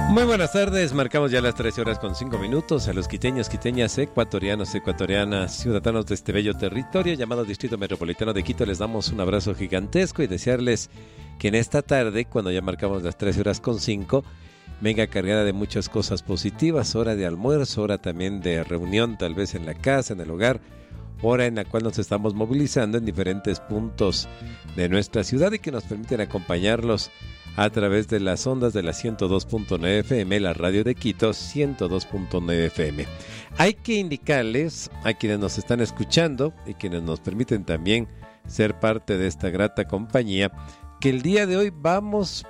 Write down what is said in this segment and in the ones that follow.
Muy buenas tardes, marcamos ya las 13 horas con 5 minutos. A los quiteños, quiteñas, ecuatorianos, ecuatorianas, ciudadanos de este bello territorio llamado Distrito Metropolitano de Quito, les damos un abrazo gigantesco y desearles que en esta tarde, cuando ya marcamos las 13 horas con 5, venga cargada de muchas cosas positivas, hora de almuerzo, hora también de reunión, tal vez en la casa, en el hogar, hora en la cual nos estamos movilizando en diferentes puntos de nuestra ciudad y que nos permiten acompañarlos a través de las ondas de la 102.9 FM, la radio de Quito, 102.9 FM. Hay que indicarles a quienes nos están escuchando y quienes nos permiten también ser parte de esta grata compañía, que el día de hoy vamos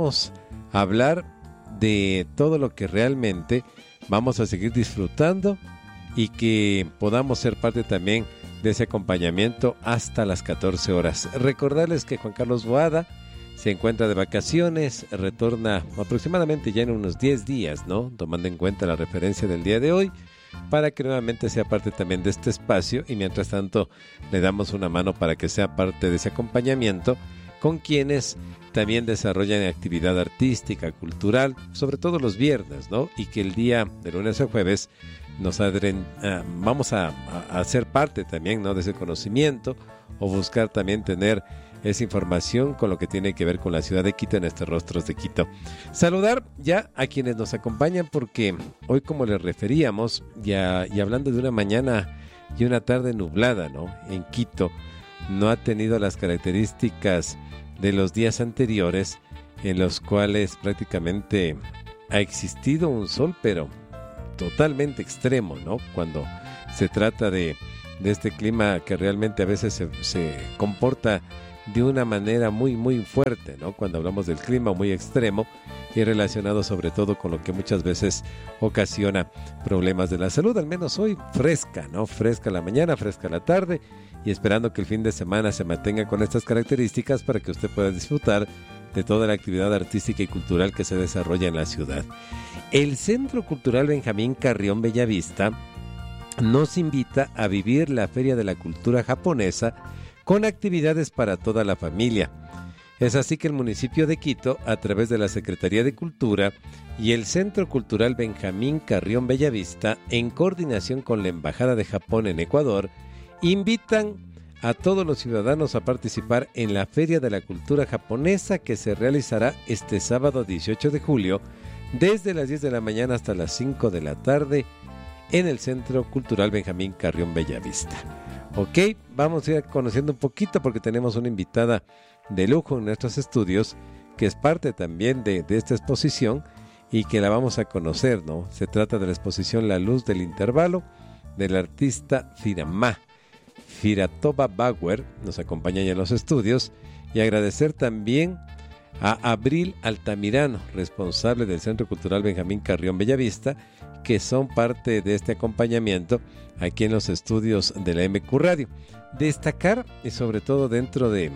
a hablar de todo lo que realmente vamos a seguir disfrutando y que podamos ser parte también de ese acompañamiento hasta las 14 horas. Recordarles que Juan Carlos Boada se encuentra de vacaciones, retorna aproximadamente ya en unos 10 días, ¿no? Tomando en cuenta la referencia del día de hoy, para que nuevamente sea parte también de este espacio y mientras tanto le damos una mano para que sea parte de ese acompañamiento con quienes también desarrollan actividad artística, cultural, sobre todo los viernes, ¿no? Y que el día de lunes a jueves nos vamos a ser parte también, ¿no? De ese conocimiento o buscar también tener esa información con lo que tiene que ver con la ciudad de Quito en estos Rostros de Quito. Saludar ya a quienes nos acompañan porque hoy, como les referíamos, y hablando de una mañana y una tarde nublada, ¿no? En Quito no ha tenido las características de los días anteriores en los cuales prácticamente ha existido un sol, pero totalmente extremo, ¿no? Cuando se trata de este clima que realmente a veces se comporta de una manera muy fuerte, ¿no? Cuando hablamos del clima muy extremo y relacionado sobre todo con lo que muchas veces ocasiona problemas de la salud, al menos hoy fresca, ¿no? Fresca la mañana, fresca la tarde y esperando que el fin de semana se mantenga con estas características para que usted pueda disfrutar de toda la actividad artística y cultural que se desarrolla en la ciudad. El Centro Cultural Benjamín Carrión Bellavista nos invita a vivir la Feria de la Cultura Japonesa con actividades para toda la familia. Es así que el municipio de Quito, a través de la Secretaría de Cultura y el Centro Cultural Benjamín Carrión Bellavista, en coordinación con la Embajada de Japón en Ecuador, invitan a todos los ciudadanos a participar en la Feria de la Cultura Japonesa que se realizará este sábado 18 de julio desde las 10 de la mañana hasta las 5 de la tarde en el Centro Cultural Benjamín Carrión Bellavista. Ok, vamos a ir conociendo un poquito porque tenemos una invitada de lujo en nuestros estudios que es parte también de esta exposición y que la vamos a conocer, ¿no? Se trata de la exposición La Luz del Intervalo del artista Firatova Bauer, nos acompaña ya en los estudios, y agradecer también a Abril Altamirano, responsable del Centro Cultural Benjamín Carrión Bellavista, que son parte de este acompañamiento aquí en los estudios de la MQ Radio. Destacar, y sobre todo dentro de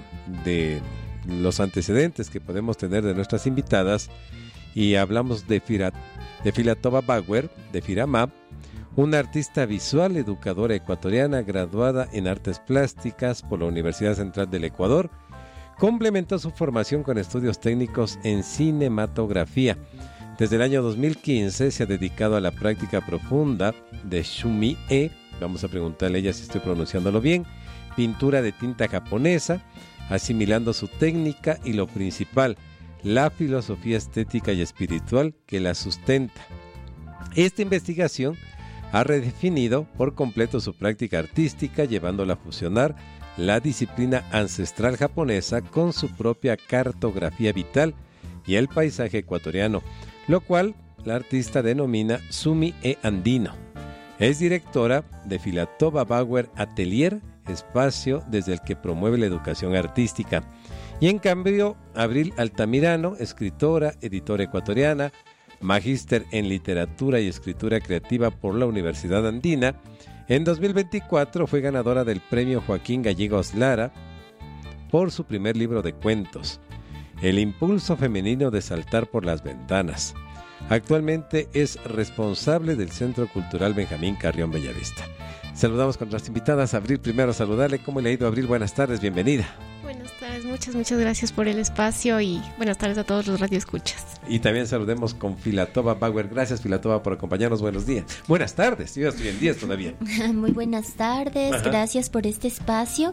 los antecedentes que podemos tener de nuestras invitadas, y hablamos de Firatova Bauer, de Firamab, una artista visual, educadora ecuatoriana, graduada en Artes Plásticas por la Universidad Central del Ecuador. Complementó su formación con estudios técnicos en cinematografía. Desde el año 2015 se ha dedicado a la práctica profunda de Shumi-e, vamos a preguntarle a ella si estoy pronunciándolo bien, pintura de tinta japonesa, asimilando su técnica y lo principal, la filosofía estética y espiritual que la sustenta. Esta investigación ha redefinido por completo su práctica artística, llevándola a fusionar la disciplina ancestral japonesa con su propia cartografía vital y el paisaje ecuatoriano, lo cual la artista denomina Sumi-e Andino. Es directora de Firatova Bauer Atelier, espacio desde el que promueve la educación artística. Y en cambio, Abril Altamirano, escritora, editora ecuatoriana, magíster en literatura y escritura creativa por la Universidad Andina, en 2024 fue ganadora del premio Joaquín Gallegos Lara por su primer libro de cuentos, El impulso femenino de saltar por las ventanas. Actualmente es responsable del Centro Cultural Benjamín Carrión Bellavista. Saludamos con nuestras invitadas. Abril, primero saludarle. ¿Cómo le ha ido, Abril? Buenas tardes, bienvenida. Buenas tardes, Muchas gracias por el espacio y buenas tardes a todos los radioescuchas. Y también saludemos con Filatova Bauer. Gracias, Filatova, por acompañarnos. Buenos días. Buenas tardes. Yo ya estoy en días todavía. Muy buenas tardes. Ajá. Gracias por este espacio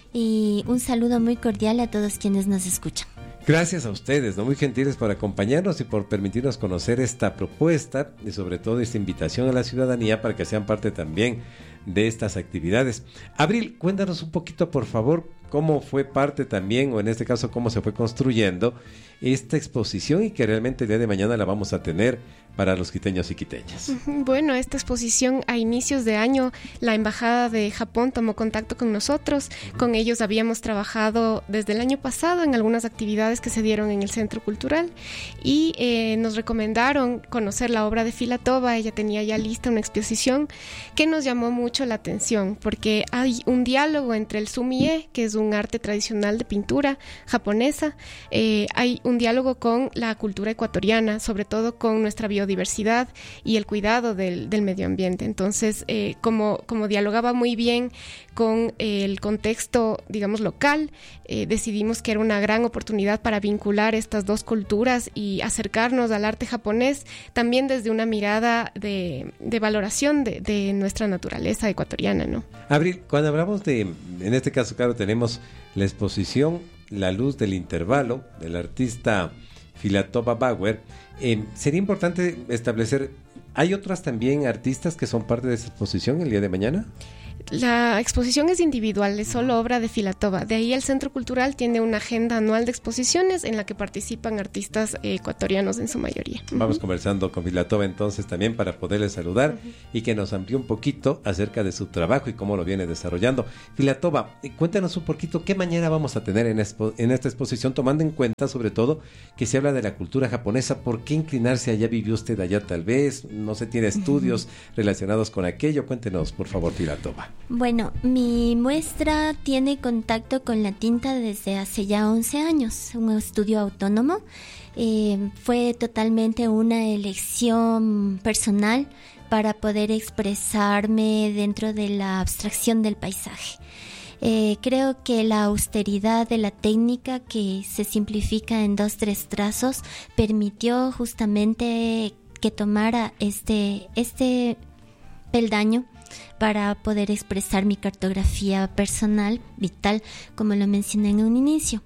y un saludo muy cordial a todos quienes nos escuchan. Gracias a ustedes, ¿no? Muy gentiles por acompañarnos y por permitirnos conocer esta propuesta y sobre todo esta invitación a la ciudadanía para que sean parte también de estas actividades. Abril, cuéntanos un poquito, por favor, cómo fue parte también, o en este caso, cómo se fue construyendo esta exposición y que realmente el día de mañana la vamos a tener para los quiteños y quiteñas. Bueno, esta exposición a inicios de año, la Embajada de Japón tomó contacto con nosotros. Con ellos habíamos trabajado desde el año pasado en algunas actividades que se dieron en el Centro Cultural y nos recomendaron conocer la obra de Filatova. Ella tenía ya lista una exposición que nos llamó mucho la atención porque hay un diálogo entre el sumie, que es un arte tradicional de pintura japonesa, hay un diálogo con la cultura ecuatoriana, sobre todo con nuestra biodiversidad y el cuidado del medio ambiente. Entonces, como dialogaba muy bien con el contexto, digamos, local, decidimos que era una gran oportunidad para vincular estas dos culturas y acercarnos al arte japonés también desde una mirada de valoración de nuestra naturaleza ecuatoriana, ¿no? Abril, cuando hablamos en este caso, claro, tenemos la exposición La Luz del Intervalo del artista Filatova Bauer. Sería importante establecer, ¿hay otras también artistas que son parte de esa exposición el día de mañana? La exposición es individual, es solo obra de Filatova. De ahí el Centro Cultural tiene una agenda anual de exposiciones en la que participan artistas ecuatorianos en su mayoría. Vamos conversando con Filatova entonces también para poderle saludar y que nos amplíe un poquito acerca de su trabajo y cómo lo viene desarrollando. Filatova, cuéntanos un poquito qué mañana vamos a tener en esta exposición, tomando en cuenta sobre todo que se habla de la cultura japonesa. ¿Por qué inclinarse allá? ¿Vivió usted allá tal vez? No sé, ¿tiene estudios relacionados con aquello? Cuéntenos, por favor, Filatova. Bueno, mi muestra tiene contacto con la tinta desde hace ya 11 años, un estudio autónomo. Fue totalmente una elección personal para poder expresarme dentro de la abstracción del paisaje. Creo que la austeridad de la técnica, que se simplifica en 2-3 trazos, permitió justamente que tomara este peldaño para poder expresar mi cartografía personal, vital, como lo mencioné en un inicio.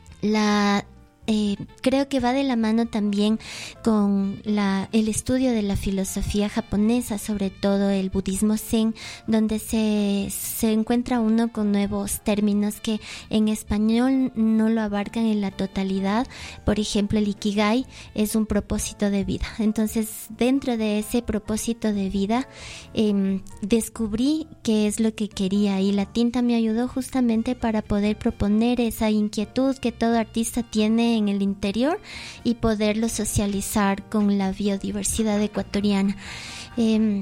Creo que va de la mano también con el estudio de la filosofía japonesa, sobre todo el budismo zen, donde se encuentra uno con nuevos términos que en español no lo abarcan en la totalidad. Por ejemplo, el ikigai es un propósito de vida. Entonces, dentro de ese propósito de vida, descubrí qué es lo que quería, y la tinta me ayudó justamente para poder proponer esa inquietud que todo artista tiene en el interior y poderlo socializar con la biodiversidad ecuatoriana. El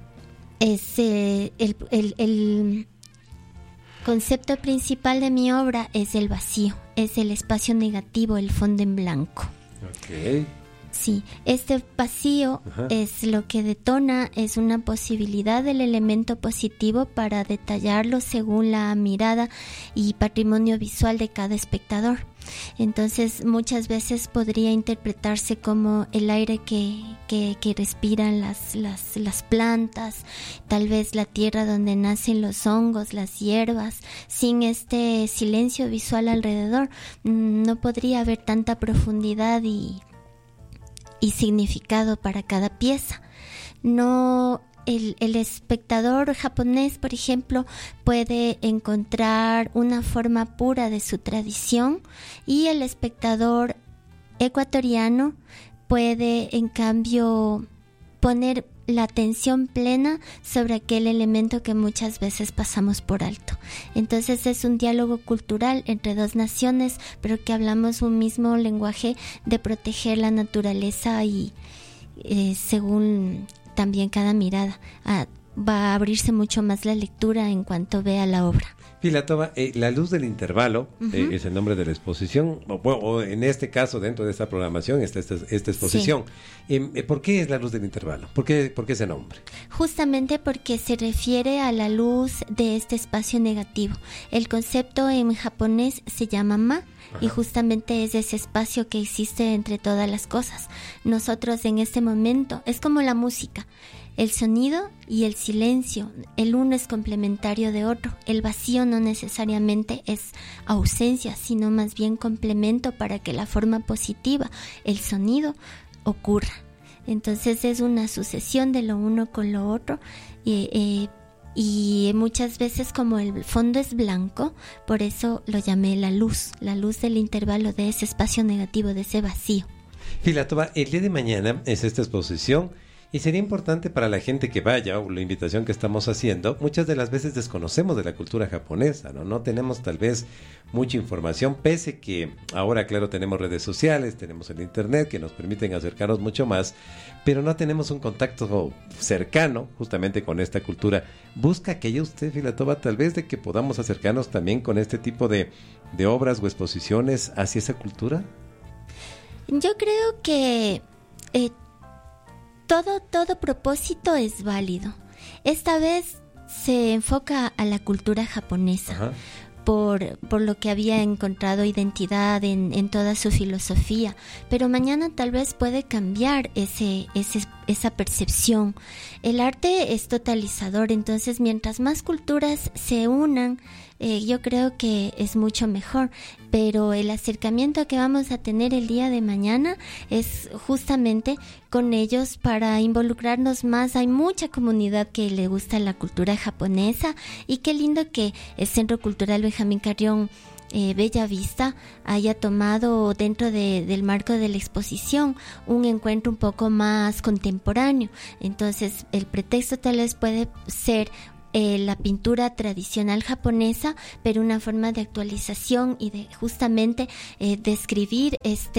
concepto principal de mi obra es el vacío, es el espacio negativo, el fondo en blanco. Okay. Sí, este vacío es lo que detona, es una posibilidad del elemento positivo para detallarlo según la mirada y patrimonio visual de cada espectador. Entonces, muchas veces podría interpretarse como el aire que respiran las plantas, tal vez la tierra donde nacen los hongos, las hierbas. Sin este silencio visual alrededor, no podría haber tanta profundidad y significado para cada pieza. No, el espectador japonés, por ejemplo, puede encontrar una forma pura de su tradición, y el espectador ecuatoriano puede, en cambio, poner la atención plena sobre aquel elemento que muchas veces pasamos por alto. Entonces es un diálogo cultural entre dos naciones, pero que hablamos un mismo lenguaje de proteger la naturaleza y según también cada mirada. va a abrirse mucho más la lectura en cuanto vea la obra. Filatova, La luz del intervalo es el nombre de la exposición, o en este caso, dentro de esta programación, esta exposición. Sí. ¿Por qué es la luz del intervalo? ¿Por qué ese nombre? Justamente porque se refiere a la luz de este espacio negativo. El concepto en japonés se llama ma. Ajá. Y justamente es ese espacio que existe entre todas las cosas. Nosotros en este momento, es como la música. El sonido y el silencio, el uno es complementario de otro. El vacío no necesariamente es ausencia, sino más bien complemento para que la forma positiva, el sonido, ocurra. Entonces es una sucesión de lo uno con lo otro y muchas veces como el fondo es blanco, por eso lo llamé la luz del intervalo de ese espacio negativo, de ese vacío. Filatova, el día de mañana es esta exposición. Y sería importante para la gente que vaya, o la invitación que estamos haciendo, muchas de las veces desconocemos de la cultura japonesa, ¿no? No tenemos tal vez mucha información, pese que ahora, claro, tenemos redes sociales, tenemos el internet que nos permiten acercarnos mucho más, pero no tenemos un contacto cercano justamente con esta cultura. ¿Busca aquello usted, Filatova, tal vez de que podamos acercarnos también con este tipo de obras o exposiciones hacia esa cultura? Yo creo que todo propósito es válido. Esta vez se enfoca a la cultura japonesa. Ajá. Por lo que había encontrado identidad en toda su filosofía, pero mañana tal vez puede cambiar esa percepción. El arte es totalizador, entonces mientras más culturas se unan, yo creo que es mucho mejor, pero el acercamiento que vamos a tener el día de mañana es justamente con ellos para involucrarnos más. Hay mucha comunidad que le gusta la cultura japonesa y qué lindo que el Centro Cultural Benjamín Carrión Bella Vista haya tomado dentro del marco de la exposición un encuentro un poco más contemporáneo. Entonces el pretexto tal vez puede ser la pintura tradicional japonesa, pero una forma de actualización y de justamente describir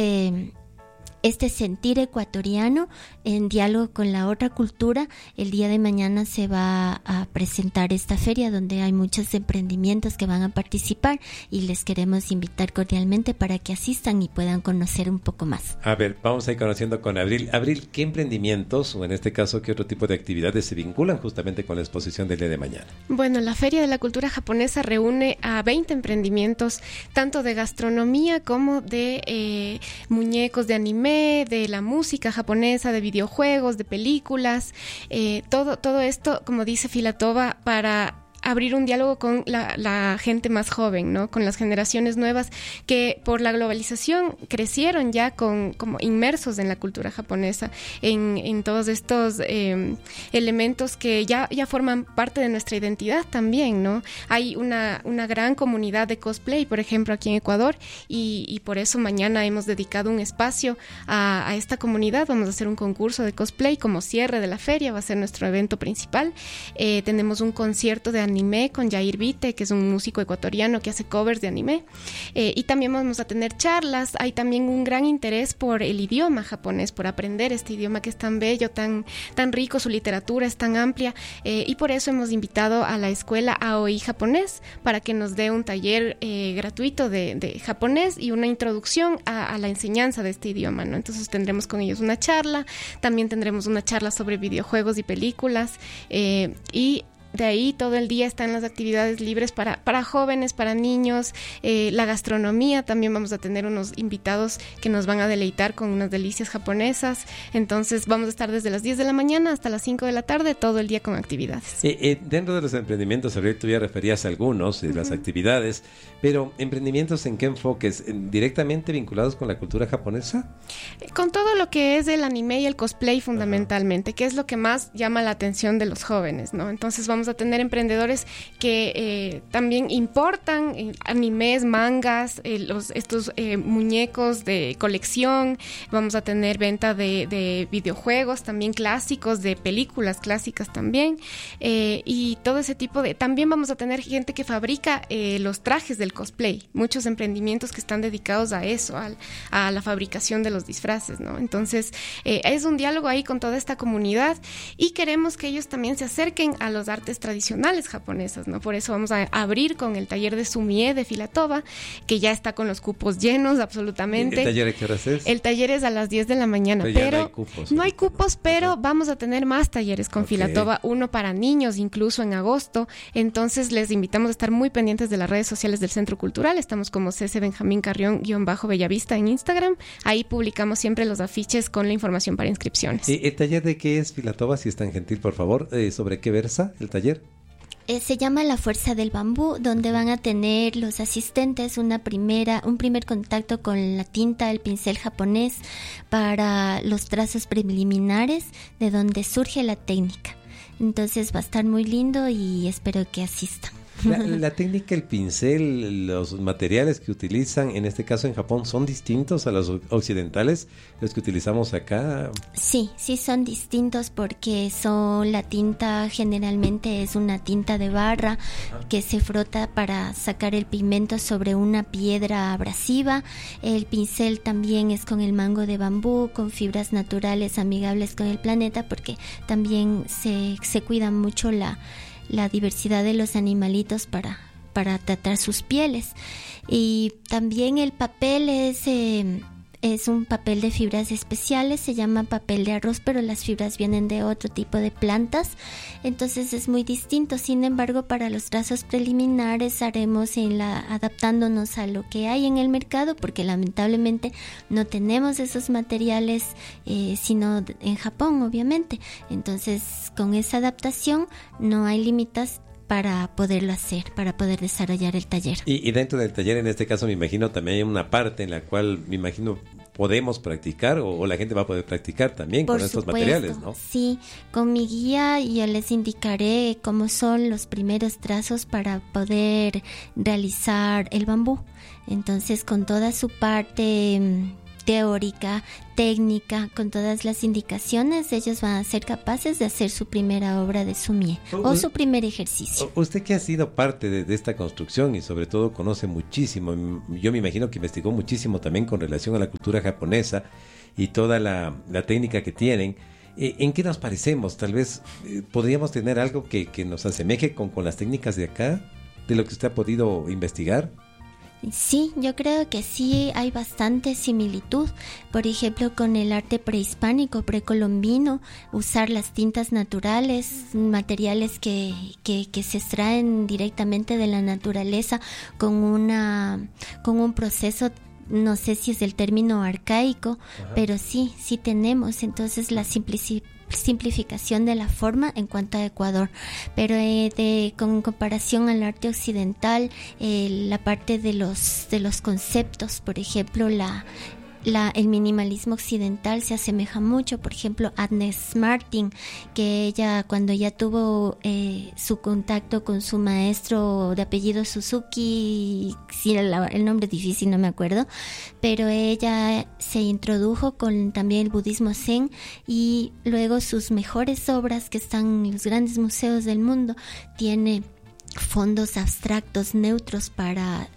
este sentir ecuatoriano en diálogo con la otra cultura. El día de mañana se va a presentar esta feria donde hay muchos emprendimientos que van a participar y les queremos invitar cordialmente para que asistan y puedan conocer un poco más. A ver, vamos a ir conociendo con Abril. Abril, ¿qué emprendimientos o en este caso qué otro tipo de actividades se vinculan justamente con la exposición del día de mañana? Bueno, la Feria de la Cultura Japonesa reúne a 20 emprendimientos, tanto de gastronomía como de muñecos de anime, de la música japonesa, de videojuegos, de películas, todo esto, como dice Filatova, para abrir un diálogo con la gente más joven, ¿no? Con las generaciones nuevas que por la globalización crecieron ya como inmersos en la cultura japonesa, en todos estos elementos que ya forman parte de nuestra identidad también, ¿no? Hay una gran comunidad de cosplay, por ejemplo, aquí en Ecuador, y por eso mañana hemos dedicado un espacio a esta comunidad. Vamos a hacer un concurso de cosplay como cierre de la feria, va a ser nuestro evento principal. Tenemos un concierto de anime con Jair Vite, que es un músico ecuatoriano que hace covers de anime, y también vamos a tener charlas. Hay también un gran interés por el idioma japonés, por aprender este idioma que es tan bello, tan rico, su literatura es tan amplia, y por eso hemos invitado a la escuela AOI japonés para que nos dé un taller gratuito de japonés y una introducción a la enseñanza de este idioma, ¿no? Entonces tendremos con ellos una charla, también tendremos una charla sobre videojuegos y películas, y de ahí todo el día están las actividades libres para jóvenes, para niños, la gastronomía. También vamos a tener unos invitados que nos van a deleitar con unas delicias japonesas. Entonces vamos a estar desde las 10 de la mañana hasta las 5 de la tarde, todo el día con actividades. Dentro de los emprendimientos, ahorita tú ya referías a algunos de las actividades, pero ¿emprendimientos en qué enfoques? ¿Directamente vinculados con la cultura japonesa? Con todo lo que es el anime y el cosplay fundamentalmente, que es lo que más llama la atención de los jóvenes, ¿no? Entonces vamos vamos a tener emprendedores que también importan animes, mangas, estos muñecos de colección. Vamos a tener venta de videojuegos también clásicos, de películas clásicas también, y todo ese tipo de... También vamos a tener gente que fabrica los trajes del cosplay, muchos emprendimientos que están dedicados a eso, a la fabricación de los disfraces, ¿no? Entonces, es un diálogo ahí con toda esta comunidad y queremos que ellos también se acerquen a los artes tradicionales japonesas, ¿no? Por eso vamos a abrir con el taller de Sumie de Filatova, que ya está con los cupos llenos absolutamente. ¿El taller a qué horas es? El taller es a las 10 de la mañana, pero no hay cupos, pero vamos a tener más talleres con Filatova, uno para niños incluso en agosto. Entonces les invitamos a estar muy pendientes de las redes sociales del Centro Cultural. Estamos como CC Benjamín Carrión-Bellavista en Instagram. Ahí publicamos siempre los afiches con la información para inscripciones. ¿El taller de qué es, Filatova, si es tan gentil, por favor? ¿Sobre qué versa el taller? Se llama La Fuerza del Bambú, donde van a tener los asistentes un primer contacto con la tinta, el pincel japonés, para los trazos preliminares de donde surge la técnica. Entonces va a estar muy lindo y espero que asistan. La técnica, el pincel, los materiales que utilizan, en este caso en Japón, ¿son distintos a los occidentales, los que utilizamos acá? Sí son distintos porque la tinta generalmente es una tinta de barra que se frota para sacar el pigmento sobre una piedra abrasiva. El pincel también es con el mango de bambú, con fibras naturales amigables con el planeta, porque también se cuida mucho la diversidad de los animalitos para tratar sus pieles. Y también el papel es un papel de fibras especiales, se llama papel de arroz, pero las fibras vienen de otro tipo de plantas, entonces es muy distinto. Sin embargo, para los trazos preliminares haremos adaptándonos a lo que hay en el mercado, porque lamentablemente no tenemos esos materiales sino en Japón, obviamente. Entonces, con esa adaptación no hay límites para poderlo hacer, para poder desarrollar el taller. Y dentro del taller, en este caso, me imagino también hay una parte en la cual, me imagino, podemos practicar o la gente va a poder practicar también con estos materiales, ¿no? Sí, con mi guía yo les indicaré cómo son los primeros trazos para poder realizar el bambú. Entonces, con toda su parte teórica, técnica, con todas las indicaciones, ellos van a ser capaces de hacer su primera obra de sumie o su primer ejercicio. Usted que ha sido parte de esta construcción y sobre todo conoce muchísimo, yo me imagino que investigó muchísimo también con relación a la cultura japonesa y toda la técnica que tienen. ¿En qué nos parecemos? Tal vez podríamos tener algo que nos asemeje con las técnicas de acá, de lo que usted ha podido investigar. Sí, yo creo que sí hay bastante similitud, por ejemplo con el arte prehispánico, precolombino, usar las tintas naturales, materiales que se extraen directamente de la naturaleza con un proceso, no sé si es el término arcaico, pero sí tenemos. Entonces la simplificación de la forma en cuanto a Ecuador, pero con comparación al arte occidental, la parte de los conceptos, por ejemplo el minimalismo occidental se asemeja mucho, por ejemplo, Agnes Martin, que ella cuando ya tuvo su contacto con su maestro de apellido Suzuki, sí, el nombre es difícil, no me acuerdo, pero ella se introdujo con también el budismo zen y luego sus mejores obras que están en los grandes museos del mundo tiene fondos abstractos neutros para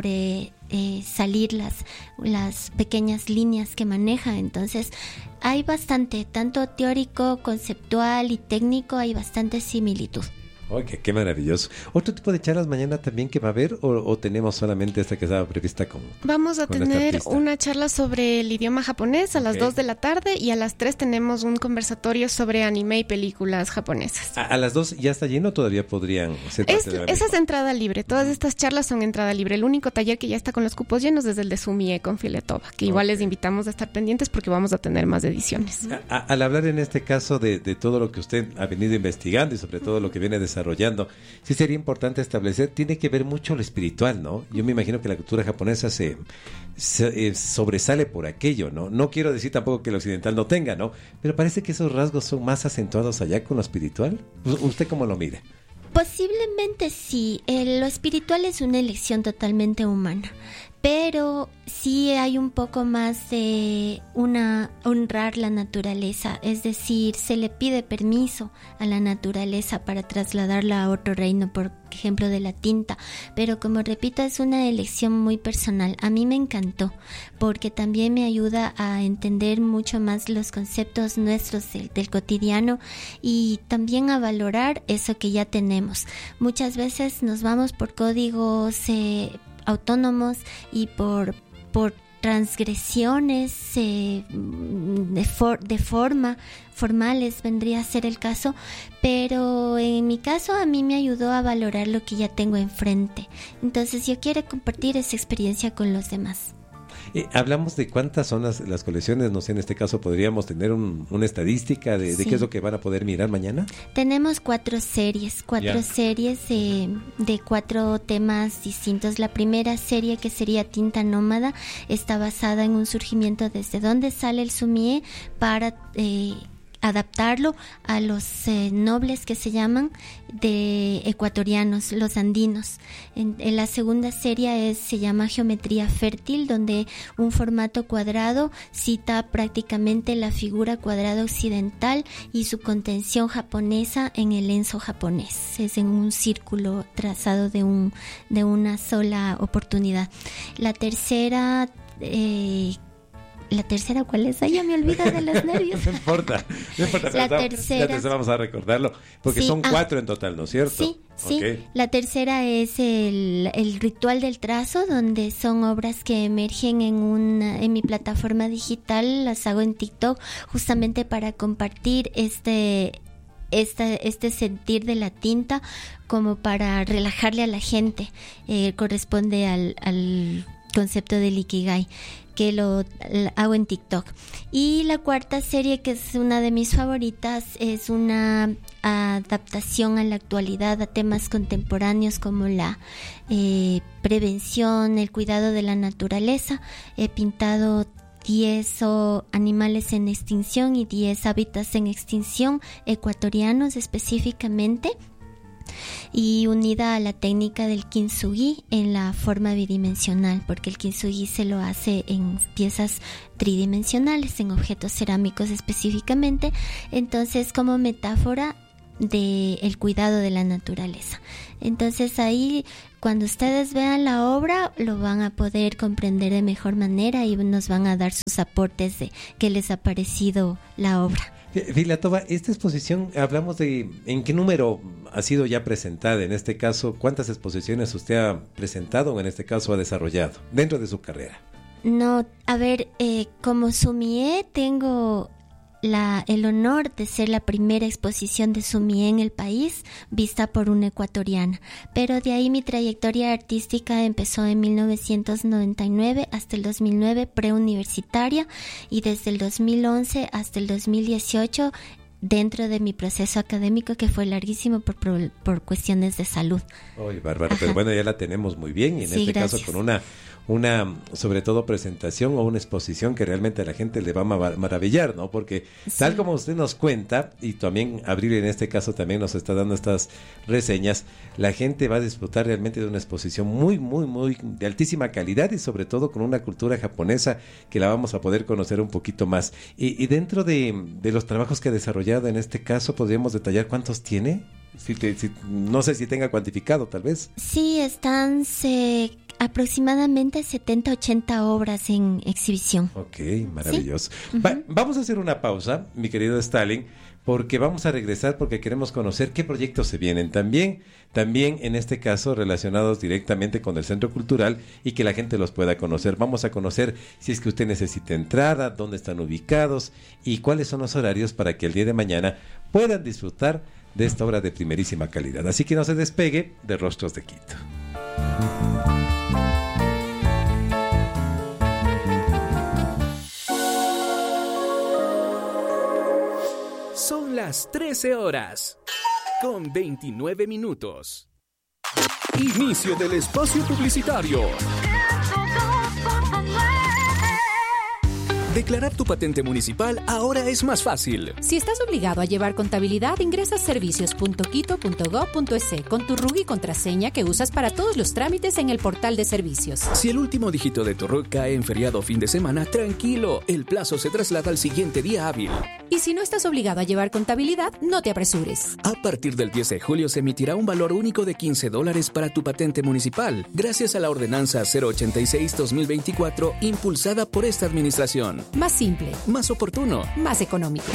salir las pequeñas líneas que maneja. Entonces hay bastante, tanto teórico, conceptual y técnico, hay bastante similitud. Oye, qué maravilloso. ¿Otro tipo de charlas mañana también que va a haber o tenemos solamente esta que estaba prevista con? Vamos a tener una charla sobre el idioma japonés a las 2 de la tarde y a las 3 tenemos un conversatorio sobre anime y películas japonesas. ¿A las 2 ya está lleno o todavía podrían ser parte de la Esa es entrada libre. Todas estas charlas son entrada libre. El único taller que ya está con los cupos llenos es el de Sumie con Filatova, que igual les invitamos a estar pendientes porque vamos a tener más ediciones. Al hablar en este caso de todo lo que usted ha venido investigando y sobre todo lo que viene desarrollando, sí sería importante establecer, tiene que ver mucho lo espiritual, ¿no? Yo me imagino que la cultura japonesa se sobresale por aquello, ¿no? No quiero decir tampoco que el occidental no tenga, ¿no? Pero parece que esos rasgos son más acentuados allá con lo espiritual. ¿Usted cómo lo mira? Posiblemente sí. Lo espiritual es una elección totalmente humana, pero sí hay un poco más de honrar la naturaleza, es decir, se le pide permiso a la naturaleza para trasladarla a otro reino, por ejemplo de la tinta, pero como repito, es una elección muy personal. A mí me encantó porque también me ayuda a entender mucho más los conceptos nuestros del cotidiano y también a valorar eso que ya tenemos. Muchas veces nos vamos por códigos autónomos y por transgresiones de forma formales vendría a ser el caso, pero en mi caso a mí me ayudó a valorar lo que ya tengo enfrente. Entonces yo quiero compartir esa experiencia con los demás. Hablamos de cuántas son las colecciones, no sé, en este caso podríamos tener una estadística de qué es lo que van a poder mirar mañana. Tenemos 4 series de 4 temas distintos. La primera serie, que sería Tinta Nómada, está basada en un surgimiento desde donde sale el sumie para adaptarlo a los nobles que se llaman de ecuatorianos, los andinos. En la segunda serie se llama Geometría Fértil, donde un formato cuadrado cita prácticamente la figura cuadrada occidental y su contención japonesa en el lienzo japonés. Es en un círculo trazado de una sola oportunidad. La tercera, ¿cuál es? Ay, ya me olvido de los nervios. No importa. La tercera vamos a recordarlo, porque son 4 en total, ¿no es cierto? Sí. Okay. La tercera es el ritual del trazo, donde son obras que emergen en mi plataforma digital. Las hago en TikTok justamente para compartir este sentir de la tinta, como para relajarle a la gente. Corresponde al concepto del Ikigai, que lo hago en TikTok. Y la cuarta serie, que es una de mis favoritas, es una adaptación a la actualidad, a temas contemporáneos como la prevención, el cuidado de la naturaleza. He pintado 10 animales en extinción y 10 hábitats en extinción ecuatorianos específicamente, y unida a la técnica del kintsugi en la forma bidimensional, porque el kintsugi se lo hace en piezas tridimensionales, en objetos cerámicos específicamente, entonces como metáfora del cuidado de la naturaleza. Entonces ahí, cuando ustedes vean la obra, lo van a poder comprender de mejor manera y nos van a dar sus aportes de qué les ha parecido la obra. Filatova, esta exposición, hablamos de en qué número ha sido ya presentada, en este caso, ¿cuántas exposiciones usted ha presentado o en este caso ha desarrollado dentro de su carrera? No, a ver, como sumie tengo el honor de ser la primera exposición de sumie en el país vista por una ecuatoriana, pero de ahí mi trayectoria artística empezó en 1999 hasta el 2009 preuniversitaria, y desde el 2011 hasta el 2018 dentro de mi proceso académico, que fue larguísimo por cuestiones de salud. Oye, Bárbara, pero bueno, ya la tenemos muy bien, y en este gracias. caso con una sobre todo presentación o una exposición que realmente a la gente le va a maravillar, ¿no? Porque tal como usted nos cuenta, y también Abril en este caso también nos está dando estas reseñas, la gente va a disfrutar realmente de una exposición muy, muy, muy de altísima calidad, y sobre todo con una cultura japonesa que la vamos a poder conocer un poquito más. Y dentro de los trabajos que ha desarrollado en este caso, ¿podríamos detallar cuántos tiene? No sé si tenga cuantificado, tal vez. Sí, están aproximadamente 70-80 obras en exhibición. Ok, maravilloso. ¿Sí? Vamos a hacer una pausa, mi querido Stalin, porque vamos a regresar, porque queremos conocer qué proyectos se vienen también en este caso relacionados directamente con el Centro Cultural, y que la gente los pueda conocer. Vamos a conocer si es que usted necesita entrada, dónde están ubicados y cuáles son los horarios para que el día de mañana puedan disfrutar de esta obra de primerísima calidad. Así que no se despegue de Rostros de Quito. Son las 13 horas, con 29 minutos. Inicio del espacio publicitario. Declarar tu patente municipal ahora es más fácil. Si estás obligado a llevar contabilidad, ingresa a servicios.quito.gov.es con tu RUC y contraseña que usas para todos los trámites en el portal de servicios. Si el último dígito de tu RUC cae en feriado o fin de semana, tranquilo, el plazo se traslada al siguiente día hábil. Y si no estás obligado a llevar contabilidad, no te apresures. A partir del 10 de julio se emitirá un valor único de $15 para tu patente municipal, gracias a la ordenanza 086-2024 impulsada por esta administración. Más simple, más oportuno, más económico.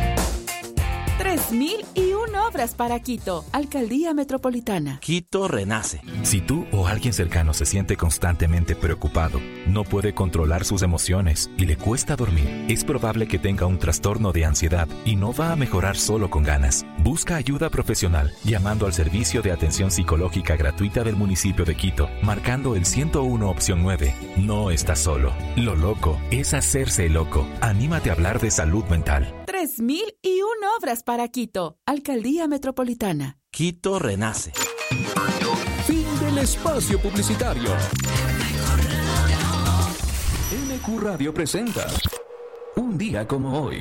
3001 obras para Quito, Alcaldía Metropolitana. Quito renace. Si tú o alguien cercano se siente constantemente preocupado, no puede controlar sus emociones y le cuesta dormir, es probable que tenga un trastorno de ansiedad y no va a mejorar solo con ganas. Busca ayuda profesional llamando al servicio de atención psicológica gratuita del municipio de Quito, marcando el 101 opción 9. No estás solo. Lo loco es hacerse loco. Anímate a hablar de salud mental. 3001 obras para Quito, Alcaldía Metropolitana. Quito renace. Fin del espacio publicitario. MQ Radio presenta Un día como hoy.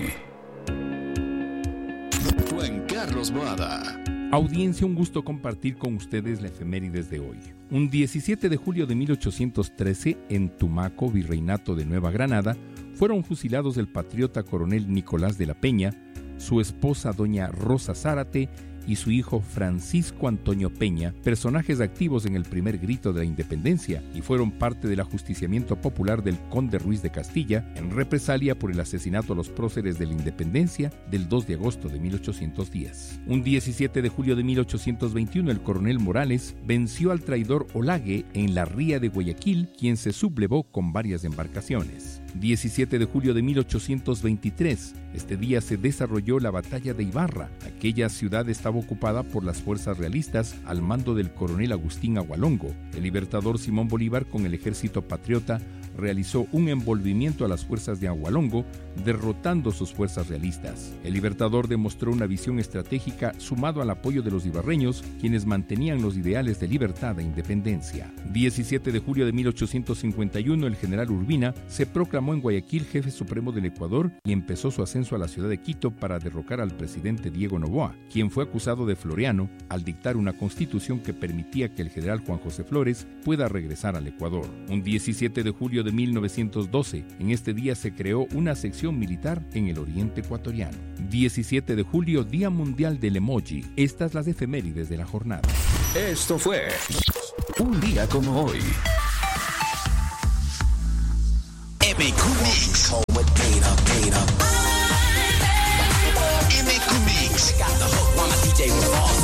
Juan Carlos Boada. Audiencia, un gusto compartir con ustedes la efemérides de hoy. Un 17 de julio de 1813, en Tumaco, Virreinato de Nueva Granada, fueron fusilados el patriota coronel Nicolás de la Peña, su esposa doña Rosa Zárate y su hijo Francisco Antonio Peña, personajes activos en el primer grito de la independencia y fueron parte del ajusticiamiento popular del conde Ruiz de Castilla en represalia por el asesinato a los próceres de la independencia del 2 de agosto de 1810. Un 17 de julio de 1821, el coronel Morales venció al traidor Olague en la ría de Guayaquil, quien se sublevó con varias embarcaciones. 17 de julio de 1823, este día se desarrolló la batalla de Ibarra. Aquella ciudad estaba ocupada por las fuerzas realistas al mando del coronel Agustín Agualongo. El libertador Simón Bolívar, con el ejército patriota, realizó un envolvimiento a las fuerzas de Agualongo, derrotando sus fuerzas realistas. El libertador demostró una visión estratégica sumado al apoyo de los ibarreños, quienes mantenían los ideales de libertad e independencia. 17 de julio de 1851, el general Urbina se proclamó en Guayaquil jefe supremo del Ecuador y empezó su ascenso a la ciudad de Quito para derrocar al presidente Diego Noboa, quien fue acusado de floreano al dictar una constitución que permitía que el general Juan José Flores pueda regresar al Ecuador. Un 17 de julio de 1912, en este día se creó una sección militar en el oriente ecuatoriano. 17 de julio, Día Mundial del Emoji. Estas las efemérides de la jornada. Esto fue Un día como hoy. MQ Mix. MQ Mix.